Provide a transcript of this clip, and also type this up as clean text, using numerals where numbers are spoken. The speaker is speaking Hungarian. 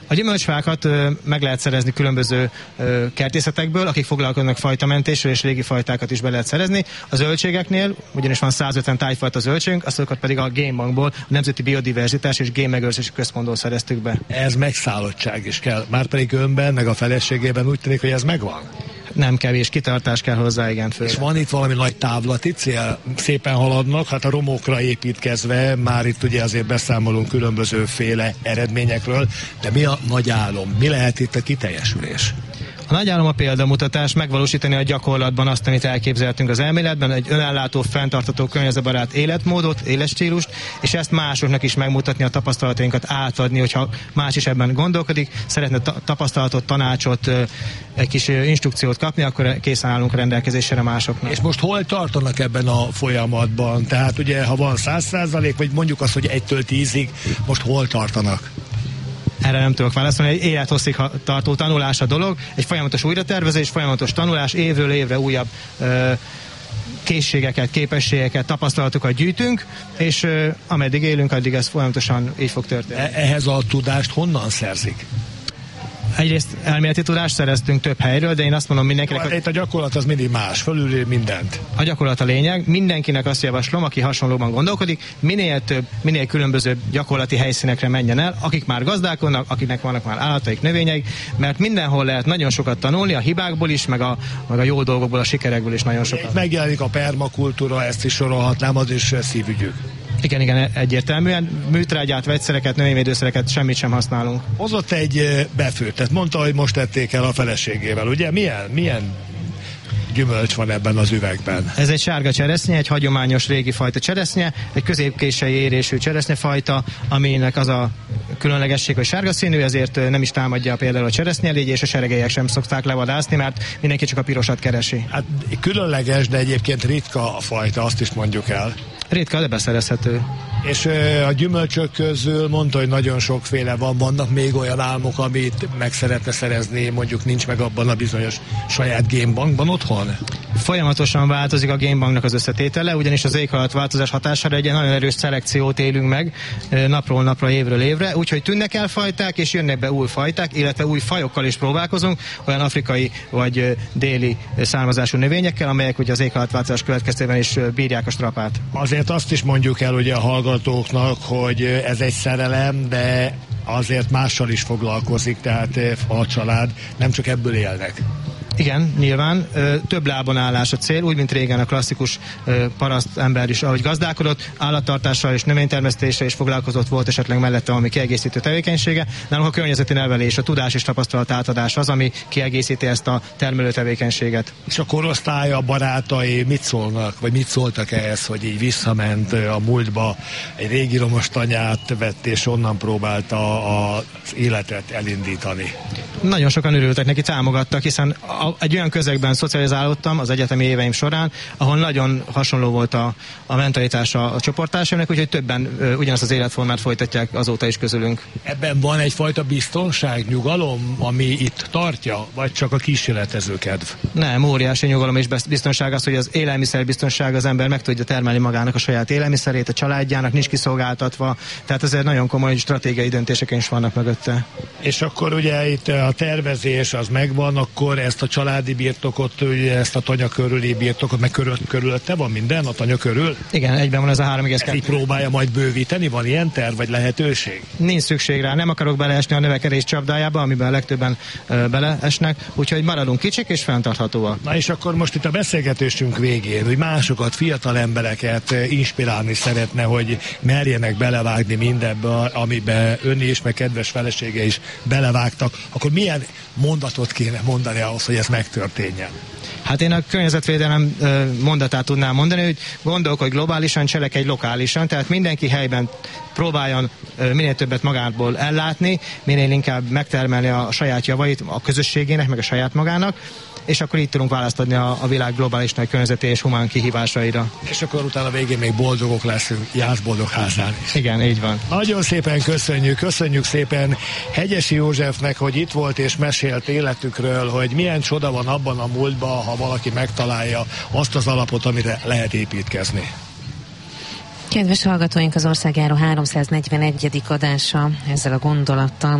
A gyümölcsfákat meg lehet szerezni különböző kertészetekből, akik foglalkoznak fajtamentéssel, és régi fajtákat is be lehet szerezni. A zöldségeknél, ugyanis van 150 tájfajta zöldségünk, azokat pedig a génbankból, a Nemzeti Biodiverzitás és Génmegőrzési Központból szereztük be. Ez megszállottság is kell, márpedig önben, meg a feleségében úgy tűnik, hogy ez megvan. Nem kevés kitartás kell hozzá, igen. Főleg. És van itt valami nagy távlati cél? Szépen haladnak, hát a romokra építkezve, már itt ugye azért beszámolunk különbözőféle eredményekről, de mi a nagy álom? Mi lehet itt a kiteljesülés? A nagy álom a példamutatás, megvalósítani a gyakorlatban azt, amit elképzeltünk az elméletben, egy önellátó, fenntartható, környezetbarát életmódot, életstílust, és ezt másoknak is megmutatni, a tapasztalatainkat átadni, hogyha más is ebben gondolkodik, szeretne tapasztalatot, tanácsot, egy kis instrukciót kapni, akkor készen állunk a rendelkezésre másoknak. És most hol tartanak ebben a folyamatban? Tehát ugye, ha van 100%, vagy mondjuk azt, hogy 1-től 10-ig, most hol tartanak? Erre nem tudok válaszolni, egy élethosszig tartó tanulás a dolog, egy folyamatos újratervezés, folyamatos tanulás, évről évre újabb készségeket, képességeket, tapasztalatokat gyűjtünk, és ameddig élünk, addig ez folyamatosan így fog történni. Ehhez a tudást honnan szerzik? Egyrészt elméleti tudást szereztünk több helyről, de én azt mondom mindenkinek... Itt a gyakorlat az mindig más, fölülír mindent. A gyakorlat a lényeg, mindenkinek azt javaslom, aki hasonlóban gondolkodik, minél több, minél különbözőbb gyakorlati helyszínekre menjen el, akik már gazdálkodnak, akiknek vannak már állataik, növényeik, mert mindenhol lehet nagyon sokat tanulni, a hibákból is, meg a jó dolgokból, a sikerekből is nagyon sokat. Megjelenik a permakultúra, ezt is sorolhatnám, az is szívügyük. Igen, egyértelműen. Műtrágyát, vegyszereket, növényvédőszereket, semmit sem használunk. Hozott egy befőttet, mondta, hogy most tették el a feleségével, ugye? Milyen gyümölcs van ebben az üvegben? Ez egy sárga cseresznye, egy hagyományos régi fajta cseresznye, egy középkései érésű cseresznyefajta, aminek az a különlegesség, hogy sárga színű, ezért nem is támadja például a cseresznyelégy, és a seregelyek sem szokták levadászni, mert mindenki csak a pirosat keresi. Hát különleges, de egyébként ritka a fajta, azt is mondjuk el. Ritka, de beszerezhető. És a gyümölcsök közül mondta, hogy nagyon sokféle van, vannak még olyan álmok, amit meg szeretne szerezni, mondjuk nincs meg abban a bizonyos saját génbankban otthon? Folyamatosan változik a génbanknak az összetétele, ugyanis az éghajlatváltozás hatására egy nagyon erős szelekciót élünk meg napról napra, évről évre, úgyhogy tűnnek el fajták, és jönnek be új fajták, illetve új fajokkal is próbálkozunk, olyan afrikai vagy déli származású növényekkel, amelyek ugye az éghajlatváltozás következtében is bírják a strapát. Azért azt is mondjuk el ugye a hallgatóknak, hogy ez egy szerelem, de azért mással is foglalkozik, tehát a család nem csak ebből élnek. Igen, nyilván. Több lábon állás a cél, úgy, mint régen a klasszikus paraszt ember is, ahogy gazdálkodott, állattartással és növénytermesztéssel is foglalkozott, volt esetleg mellette valami kiegészítő tevékenysége. Nálunk a környezeti nevelés, a tudás és tapasztalat átadás az, ami kiegészíti ezt a termelő tevékenységet. És a korosztálya, a barátai mit szólnak, vagy mit szóltak ehhez, hogy így visszament a múltba, egy régi romostanyát vett, és onnan próbálta az életet elindítani? Nagyon sokan örültek neki, támogattak, hiszen egy olyan közegben szocializálódtam az egyetemi éveim során, ahol nagyon hasonló volt a mentalitás a csoporttársaimnak, úgyhogy többen ugyanazt az életformát folytatják azóta is közülünk. Ebben van egyfajta biztonság, nyugalom, ami itt tartja, vagy csak a kísérletező kedv? Nem, óriási nyugalom és biztonság az, hogy az élelmiszerbiztonság, az ember meg tudja termelni magának a saját élelmiszerét, a családjának, nincs kiszolgáltatva, tehát ezért nagyon komoly stratégiai döntések is vannak mögötte. És akkor ugye itt a tervezés az megvan, akkor ezt a családi birtokot, ezt a tanya körüli birtokot, meg körülötte van minden a tanya körül? Igen, egyben van ez a 3,2. Így próbálja majd bővíteni, van ilyen terv, vagy lehetőség? Nincs szükség rá, nem akarok beleesni a növekedés csapdájába, amiben a legtöbben beleesnek, úgyhogy maradunk kicsik és fenntarthatóak. Na és akkor most itt a beszélgetésünk végén, hogy másokat, fiatal embereket inspirálni szeretne, hogy merjenek belevágni mindebbe, amiben ön is, meg kedves felesége is belevágtak, akkor milyen mondatot kéne mondani ahhoz, hogy ez megtörténjen? Hát én a környezetvédelem mondatát tudnám mondani, hogy gondolkodj globálisan, cselekedj lokálisan, tehát mindenki helyben próbáljon minél többet magából ellátni, minél inkább megtermelni a saját javait a közösségének, meg a saját magának, és akkor így tudunk választ adni a világ globális nagy környezeti és humán kihívásaira. És akkor utána végén még boldogok leszünk, Jász Boldog házán is. Igen, így van. Nagyon szépen köszönjük szépen Hegyesi Józsefnek, hogy itt volt és mesélt életükről, hogy milyen csoda van abban a múltban, ha valaki megtalálja azt az alapot, amire lehet építkezni. Kedves hallgatóink, az Országjáró 341. adása ezzel a gondolattal